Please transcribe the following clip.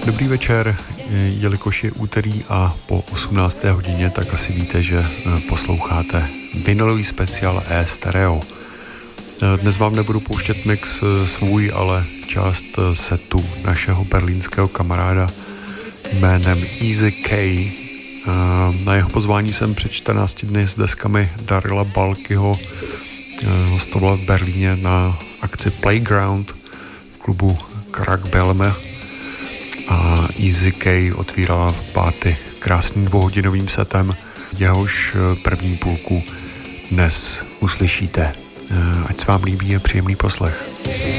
Dobrý večer, jelikož je úterý a po 18. hodině, tak asi víte, že posloucháte vinylový speciál E-Stereo. Dnes vám nebudu pouštět mix svůj, ale část setu našeho berlínského kamaráda jménem Easy K. Na jeho pozvání jsem před 14 dny s deskami Darryla Balkyho hostoval v Berlíně na akci Playground v klubu Kragbelme a Easy K otvírala páty krásným dvouhodinovým setem, jehož první půlku dnes uslyšíte. Ať se vám líbí a příjemný poslech.